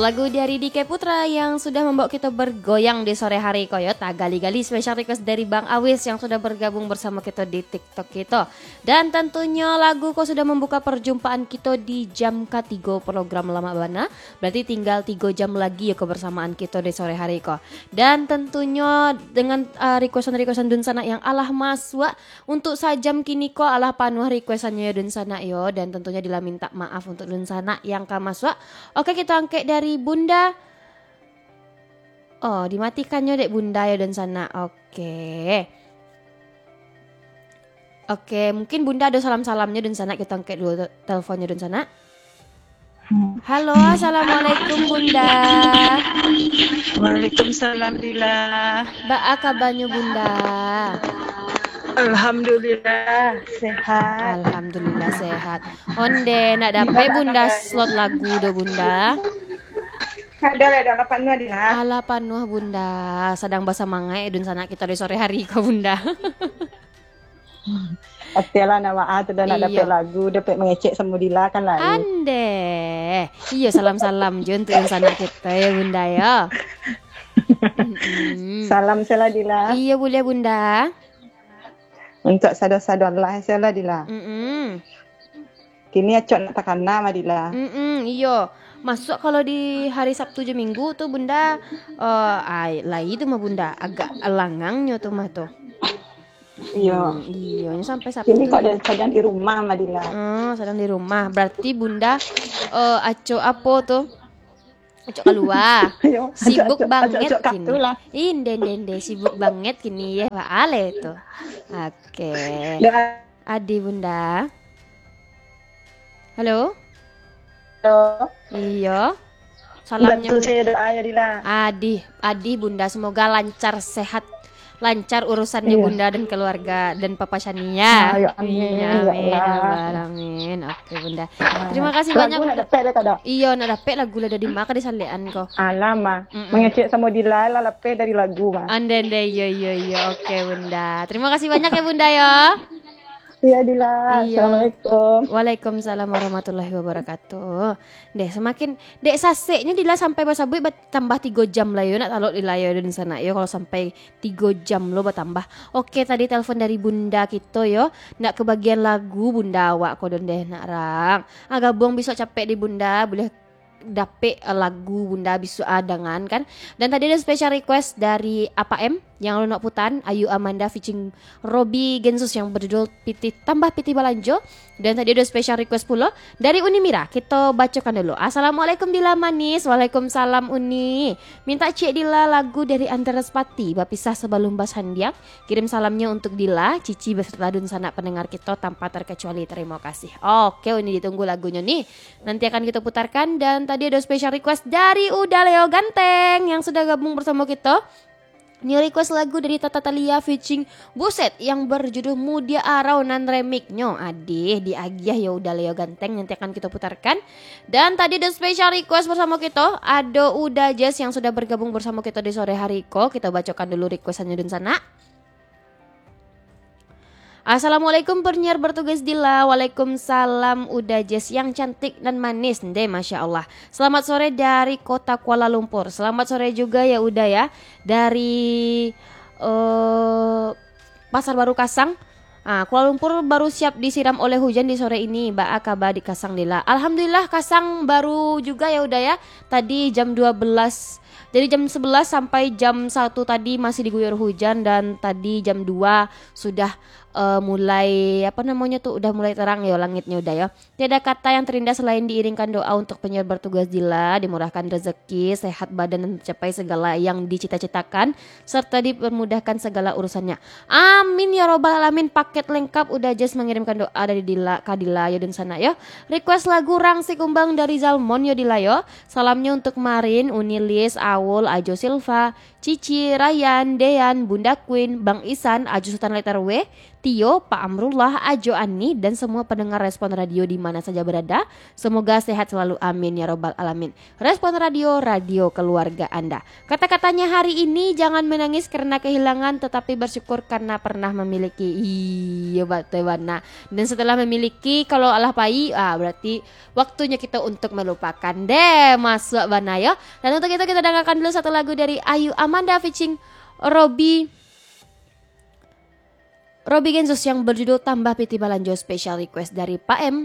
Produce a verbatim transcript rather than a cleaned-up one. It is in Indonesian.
lagu dari Dike Putra yang sudah membawa kita bergoyang di sore hari koyota. Gali-gali special request dari Bang Awis yang sudah bergabung bersama kita di TikTok kita. Dan tentunya lagu kok sudah membuka perjumpaan kita di jam ketiga program Lama Bana. Berarti tinggal tiga jam lagi ya kebersamaan kita di sore hari kok. Dan tentunya dengan uh, requestan-requestan dun sana yang alah maswa untuk sajam kini kok alah panuh requestannya dun sana yo. Dan tentunya Dila minta maaf untuk dun sana yang kamaswa. Oke, kita angkat dari Bunda. Oh, dimatikannya dek Bunda ya dan sana. Oke. Oke, mungkin Bunda ada salam-salamnya dan sana, kita angkat dulu teleponnya dan sana. Halo, assalamualaikum Bunda. Waalaikumsalam Dila. Ba'a kabarnya Bunda? Alhamdulillah sehat. Alhamdulillah sehat. Onde nak dapat Bunda slot lagu do Bunda? Ada ada lapan nuh Dila. Alapan nuh Bunda. Sedang bahasa mangai dun sana kita di sore hari kok Bunda. Pastilah nama A tu dah nak dapat lagu, dapat mengecek sama Dila kan lah. Ande. Iya salam-salam Jun untuk dun sana kita ya Bunda ya. Mm-mm. Salam sela Dila. Iya boleh Bunda. Untuk sadar-sadar lah sela Dila. Mm-mm. Kini acok nak takana mah Dila. Mm-mm, iyo. Masuk kalau di hari Sabtu je Minggu tuh Bunda uh, ay, lah itu mah Bunda agak langangnya tuh mah tuh. Iya. Hmm, iya, sampai Sabtu. Kini kok ada sedang di rumah mah Dila. Oh, sedang di rumah. Berarti Bunda uh, aco apa tuh? Aco keluar. Sibuk acok, banget acok, acok kini. Inde dende sibuk banget kini ya. Ale tuh. Oke. Okay. Adi Bunda. Halo? Halo. Iya. Salamnya Bantu saya doa ya Dila. Adi, Adi Bunda semoga lancar sehat, lancar urusannya iya. Bunda dan keluarga dan Papa Shania. Ayo, amin. Iya, amin. Ya amin. Oke Bunda. Terima kasih lagu banyak. Lagu nak dapat dah. Iya, nak dapat lagu lah dari maka di salian kok. Alama. Mengecek sama Dila lah dapat dari lagu mah. Ande deh, iya iya iya. Oke Bunda. Terima kasih banyak ya Bunda ya. Iya Dila, iya. Assalamualaikum. Waalaikumsalam warahmatullahi wabarakatuh. Deh semakin dek saseknya Dila sampai bahasa bui tambah tiga jam lah yo nak talok Dila yo di sana yo kalau sampai tiga jam lo bertambah. Oke tadi telepon dari Bunda kita yo nak kebagian lagu Bunda awak kodon deh nak rang. Agak buang besok capek di Bunda boleh dapet lagu Bunda bisu adangan kan. Dan tadi ada special request dari Apa M yang lo nak putan Ayu Amanda featuring Robby Gensus yang berjudul Piti tambah Piti Balanjo. Dan tadi ada special request pula dari Uni Mira. Kita bacakan dulu. Assalamualaikum Dila manis. Waalaikumsalam Uni. Minta cek Dila lagu dari Antara Sepati Bapisah Sebelum Bas Handiang. Kirim salamnya untuk Dila, Cici beserta dun sanak pendengar kita tanpa terkecuali. Terima kasih. Oke Uni ditunggu lagunya nih. Nanti akan kita putarkan. Dan tadi ada special request dari Uda Leo Ganteng yang sudah gabung bersama kita. Ini request lagu dari Tata Talia featuring Buset yang berjudul Mudia Arau nan remiknya. Adih di Agiah ya udah Leo Ganteng nanti akan kita putarkan. Dan tadi ada special request bersama kita ada Uda Jazz yang sudah bergabung bersama kita di sore hari ko. Kita bacakan dulu requestannya dan sana. Assalamualaikum penyiar bertugas Dila. Waalaikumsalam Uda Jess yang cantik dan manis deh Masya Allah. Selamat sore dari kota Kuala Lumpur. Selamat sore juga ya Uda ya. Dari uh, Pasar Baru Kasang. Ah, Kuala Lumpur baru siap disiram oleh hujan di sore ini. Ba'a kabar di Kasang Dila. Alhamdulillah Kasang baru juga ya Uda ya. Tadi jam dua belas. Dari jam sebelas sampai jam satu tadi masih diguyur hujan. Dan tadi jam dua sudah uh, mulai apa namanya tuh udah mulai terang ya langitnya udah ya. Tiada kata yang terindah selain diiringkan doa untuk penyiar bertugas Dila, dimurahkan rezeki, sehat badan dan mencapai segala yang dicita-citakan serta dipermudahkan segala urusannya. Amin ya robbal alamin. Paket lengkap udah just mengirimkan doa dari Dila Kadila ya dan sana ya. Request lagu Rangsi Kumbang dari Zalmon ya Dila ya. Salamnya untuk Marin, Unilis, Awul, Ajo Silva, Cici, Ryan, Dean, Bunda Queen, Bang Isan, Aju Sultan Letter W, Tio, Pak Amrullah, Ajo Ani, dan semua pendengar Respon Radio di mana saja berada. Semoga sehat selalu, amin ya robbal alamin. Respon Radio, radio keluarga Anda. Kata-katanya hari ini, jangan menangis karena kehilangan, tetapi bersyukur karena pernah memiliki. Iya betul Nah, dan setelah memiliki, kalau Allah pai, ah berarti waktunya kita untuk melupakan deh, masuk bana ya. Dan untuk itu kita dengarkan dulu satu lagu dari Ayu Amanda featuring Robi Robi Genzus yang berjudul Tambah Piti Balanjo, special request dari Pak M.